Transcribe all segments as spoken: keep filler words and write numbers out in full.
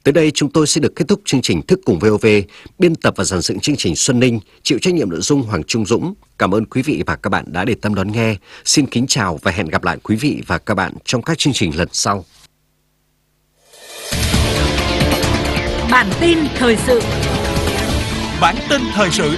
Tới đây chúng tôi sẽ được kết thúc chương trình Thức cùng vê o vê. Biên tập và dàn dựng chương trình Xuân Ninh, chịu trách nhiệm nội dung Hoàng Trung Dũng. Cảm ơn quý vị và các bạn đã để tâm đón nghe. Xin kính chào và hẹn gặp lại quý vị và các bạn trong các chương trình lần sau. Bản tin thời sự. Bản tin thời sự.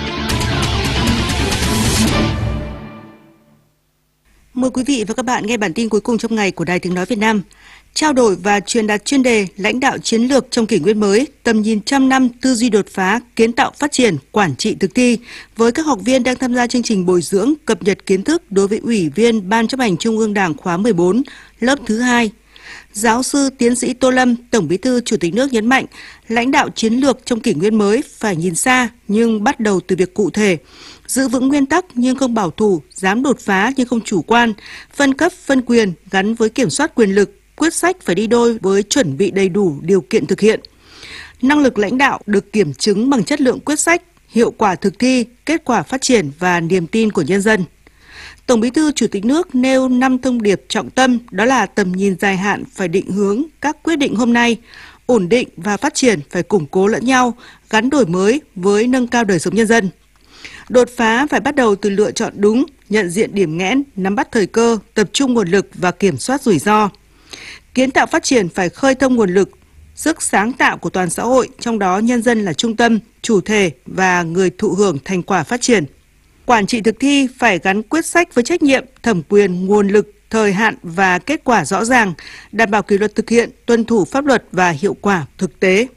Mời quý vị và các bạn nghe bản tin cuối cùng trong ngày của Đài Tiếng nói Việt Nam. Trao đổi và truyền đạt chuyên đề lãnh đạo chiến lược trong kỷ nguyên mới, tầm nhìn trăm năm, tư duy đột phá, kiến tạo phát triển, quản trị thực thi với các học viên đang tham gia chương trình bồi dưỡng cập nhật kiến thức đối với Ủy viên Ban Chấp hành Trung ương Đảng khóa mười bốn, lớp thứ hai. Giáo sư tiến sĩ Tô Lâm, Tổng Bí thư Chủ tịch nước nhấn mạnh, lãnh đạo chiến lược trong kỷ nguyên mới phải nhìn xa nhưng bắt đầu từ việc cụ thể, giữ vững nguyên tắc nhưng không bảo thủ, dám đột phá nhưng không chủ quan, phân cấp phân quyền gắn với kiểm soát quyền lực, quyết sách phải đi đôi với chuẩn bị đầy đủ điều kiện thực hiện. Năng lực lãnh đạo được kiểm chứng bằng chất lượng quyết sách, hiệu quả thực thi, kết quả phát triển và niềm tin của nhân dân. Tổng Bí thư Chủ tịch nước nêu năm thông điệp trọng tâm, đó là tầm nhìn dài hạn phải định hướng các quyết định hôm nay, ổn định và phát triển phải củng cố lẫn nhau, gắn đổi mới với nâng cao đời sống nhân dân. Đột phá phải bắt đầu từ lựa chọn đúng, nhận diện điểm nghẽn, nắm bắt thời cơ, tập trung nguồn lực và kiểm soát rủi ro. Kiến tạo phát triển phải khơi thông nguồn lực, sức sáng tạo của toàn xã hội, trong đó nhân dân là trung tâm, chủ thể và người thụ hưởng thành quả phát triển. Quản trị thực thi phải gắn quyết sách với trách nhiệm, thẩm quyền, nguồn lực, thời hạn và kết quả rõ ràng, đảm bảo kỷ luật thực hiện, tuân thủ pháp luật và hiệu quả thực tế.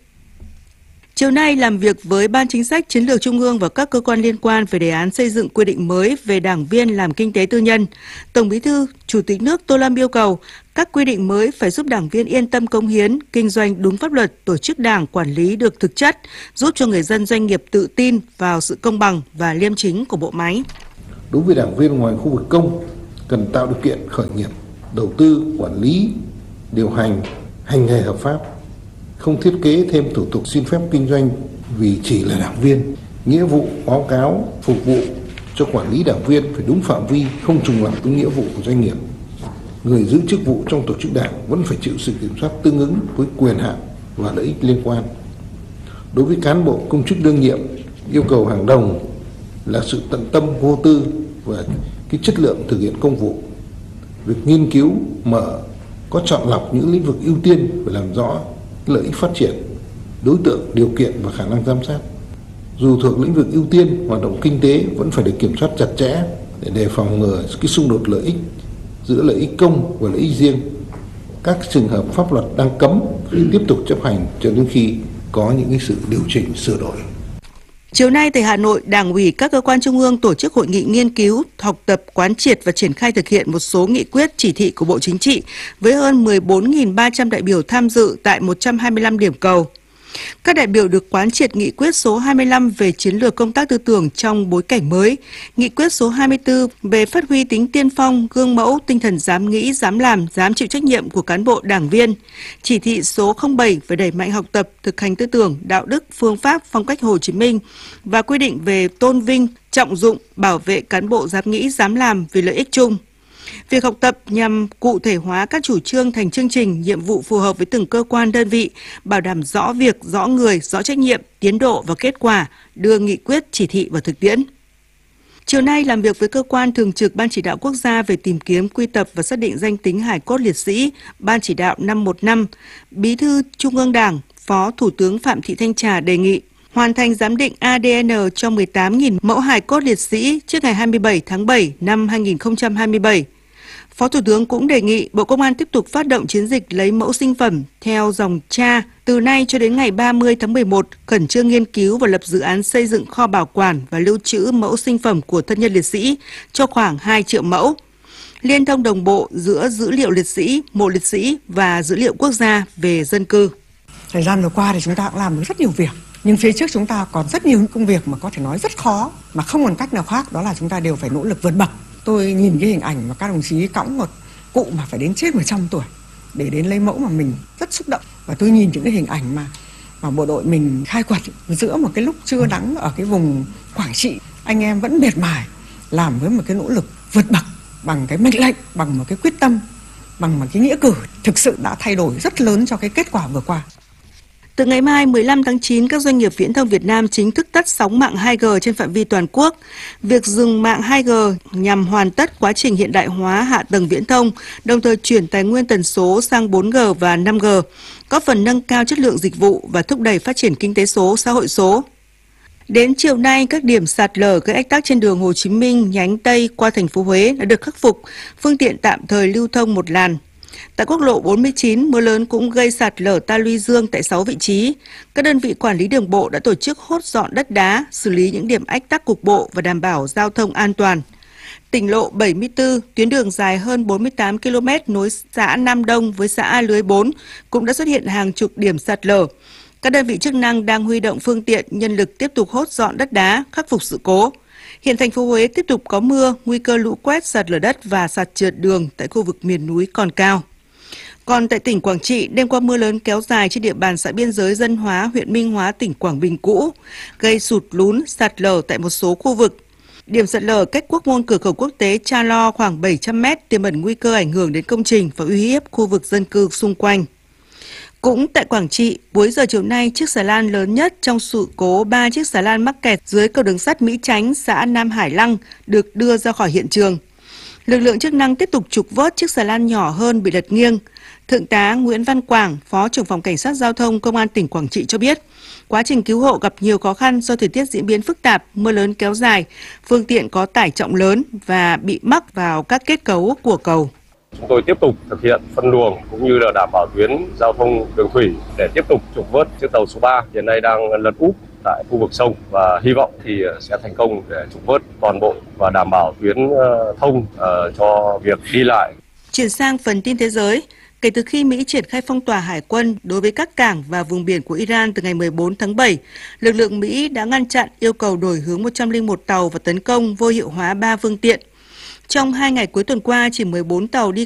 Chiều nay làm việc với Ban Chính sách Chiến lược Trung ương và các cơ quan liên quan về đề án xây dựng quy định mới về đảng viên làm kinh tế tư nhân, Tổng Bí thư Chủ tịch nước Tô Lâm yêu cầu các quy định mới phải giúp đảng viên yên tâm cống hiến, kinh doanh đúng pháp luật, tổ chức đảng quản lý được thực chất, giúp cho người dân doanh nghiệp tự tin vào sự công bằng và liêm chính của bộ máy. Đối với đảng viên ngoài khu vực công, cần tạo điều kiện khởi nghiệp, đầu tư, quản lý, điều hành, hành nghề hợp pháp. Không thiết kế thêm thủ tục xin phép kinh doanh vì chỉ là đảng viên. Nghĩa vụ báo cáo phục vụ cho quản lý đảng viên phải đúng phạm vi, không trùng lặp với nghĩa vụ của doanh nghiệp. Người giữ chức vụ trong tổ chức đảng vẫn phải chịu sự kiểm soát tương ứng với quyền hạn và lợi ích liên quan. Đối với cán bộ công chức đương nhiệm, yêu cầu hàng đầu là sự tận tâm vô tư và cái chất lượng thực hiện công vụ. Việc nghiên cứu, mở, có chọn lọc những lĩnh vực ưu tiên phải làm rõ lợi ích phát triển, đối tượng, điều kiện và khả năng giám sát. Dù thuộc lĩnh vực ưu tiên, hoạt động kinh tế vẫn phải được kiểm soát chặt chẽ để đề phòng ngừa cái xung đột lợi ích giữa lợi ích công và lợi ích riêng. Các trường hợp pháp luật đang cấm phải tiếp tục chấp hành cho đến khi có những cái sự điều chỉnh sửa đổi. Chiều nay tại Hà Nội, Đảng ủy các cơ quan trung ương tổ chức hội nghị nghiên cứu, học tập, quán triệt và triển khai thực hiện một số nghị quyết chỉ thị của Bộ Chính trị với hơn mười bốn nghìn ba trăm đại biểu tham dự tại một trăm hai mươi lăm điểm cầu. Các đại biểu được quán triệt nghị quyết số hai mươi lăm về chiến lược công tác tư tưởng trong bối cảnh mới, nghị quyết số hai mươi tư về phát huy tính tiên phong, gương mẫu, tinh thần dám nghĩ, dám làm, dám chịu trách nhiệm của cán bộ đảng viên, chỉ thị số không bảy về đẩy mạnh học tập, thực hành tư tưởng, đạo đức, phương pháp, phong cách Hồ Chí Minh và quy định về tôn vinh, trọng dụng, bảo vệ cán bộ dám nghĩ, dám làm vì lợi ích chung. Việc học tập nhằm cụ thể hóa các chủ trương thành chương trình, nhiệm vụ phù hợp với từng cơ quan đơn vị, bảo đảm rõ việc, rõ người, rõ trách nhiệm, tiến độ và kết quả, đưa nghị quyết chỉ thị vào thực tiễn. Chiều nay làm việc với cơ quan thường trực Ban Chỉ đạo Quốc gia về tìm kiếm, quy tập và xác định danh tính hài cốt liệt sĩ, Ban Chỉ đạo năm một năm, Bí thư Trung ương Đảng, Phó Thủ tướng Phạm Thị Thanh Trà đề nghị hoàn thành giám định a đê en cho mười tám nghìn mẫu hài cốt liệt sĩ trước ngày hai mươi bảy tháng bảy năm hai nghìn không trăm hai mươi bảy. Phó Thủ tướng cũng đề nghị Bộ Công an tiếp tục phát động chiến dịch lấy mẫu sinh phẩm theo dòng cha từ nay cho đến ngày ba mươi tháng mười một, khẩn trương nghiên cứu và lập dự án xây dựng kho bảo quản và lưu trữ mẫu sinh phẩm của thân nhân liệt sĩ cho khoảng hai triệu mẫu. Liên thông đồng bộ giữa dữ liệu liệt sĩ, mộ liệt sĩ và dữ liệu quốc gia về dân cư. Thời gian vừa qua thì chúng ta cũng làm được rất nhiều việc, nhưng phía trước chúng ta còn rất nhiều những công việc mà có thể nói rất khó, mà không còn cách nào khác, đó là chúng ta đều phải nỗ lực vượt bậc. Tôi nhìn cái hình ảnh mà các đồng chí cõng một cụ mà phải đến chết một trăm tuổi để đến lấy mẫu mà mình rất xúc động. Và tôi nhìn những cái hình ảnh mà, mà bộ đội mình khai quật giữa một cái lúc trưa nắng ở cái vùng Quảng Trị. Anh em vẫn miệt mài làm với một cái nỗ lực vượt bậc bằng cái mệnh lệnh, bằng một cái quyết tâm, bằng một cái nghĩa cử thực sự đã thay đổi rất lớn cho cái kết quả vừa qua. Từ ngày mai mười lăm tháng chín, các doanh nghiệp viễn thông Việt Nam chính thức tắt sóng mạng hai G trên phạm vi toàn quốc. Việc dừng mạng hai G nhằm hoàn tất quá trình hiện đại hóa hạ tầng viễn thông, đồng thời chuyển tài nguyên tần số sang bốn G và năm G, góp phần nâng cao chất lượng dịch vụ và thúc đẩy phát triển kinh tế số, xã hội số. Đến chiều nay, các điểm sạt lở gây ách tắc trên đường Hồ Chí Minh nhánh Tây qua thành phố Huế đã được khắc phục, phương tiện tạm thời lưu thông một làn. Tại quốc lộ bốn mươi chín, mưa lớn cũng gây sạt lở ta luy dương tại sáu vị trí. Các đơn vị quản lý đường bộ đã tổ chức hốt dọn đất đá, xử lý những điểm ách tắc cục bộ và đảm bảo giao thông an toàn. Tỉnh lộ bảy mươi tư, tuyến đường dài hơn bốn mươi tám ki lô mét nối xã Nam Đông với xã A Lưới bốn cũng đã xuất hiện hàng chục điểm sạt lở. Các đơn vị chức năng đang huy động phương tiện, nhân lực tiếp tục hốt dọn đất đá, khắc phục sự cố. Hiện thành phố Huế tiếp tục có mưa, nguy cơ lũ quét, sạt lở đất và sạt trượt đường tại khu vực miền núi còn cao. Còn tại tỉnh Quảng Trị, đêm qua mưa lớn kéo dài trên địa bàn xã biên giới Dân Hóa, huyện Minh Hóa, tỉnh Quảng Bình cũ, gây sụt lún, sạt lở tại một số khu vực. Điểm sạt lở cách Quốc Môn cửa khẩu quốc tế Cha Lo khoảng bảy trăm mét, tiềm ẩn nguy cơ ảnh hưởng đến công trình và uy hiếp khu vực dân cư xung quanh. Cũng tại Quảng Trị, cuối giờ chiều nay, chiếc xà lan lớn nhất trong sự cố ba chiếc xà lan mắc kẹt dưới cầu đường sắt Mỹ Chánh, xã Nam Hải Lăng được đưa ra khỏi hiện trường. Lực lượng chức năng tiếp tục trục vớt chiếc xà lan nhỏ hơn bị lật nghiêng. Thượng tá Nguyễn Văn Quảng, Phó trưởng phòng Cảnh sát Giao thông Công an tỉnh Quảng Trị cho biết, quá trình cứu hộ gặp nhiều khó khăn do thời tiết diễn biến phức tạp, mưa lớn kéo dài, phương tiện có tải trọng lớn và bị mắc vào các kết cấu của cầu. Chúng tôi tiếp tục thực hiện phân luồng cũng như là đảm bảo tuyến giao thông đường thủy để tiếp tục trục vớt chiếc tàu số ba hiện nay đang lật úp tại khu vực sông, và hy vọng thì sẽ thành công để trục vớt toàn bộ và đảm bảo tuyến thông uh, cho việc đi lại. Chuyển sang phần tin thế giới, kể từ khi Mỹ triển khai phong tỏa hải quân đối với các cảng và vùng biển của Iran từ ngày mười bốn tháng bảy, lực lượng Mỹ đã ngăn chặn yêu cầu đổi hướng một trăm lẻ một tàu và tấn công vô hiệu hóa ba phương tiện. Trong hai ngày cuối tuần qua, chỉ mười bốn tàu đi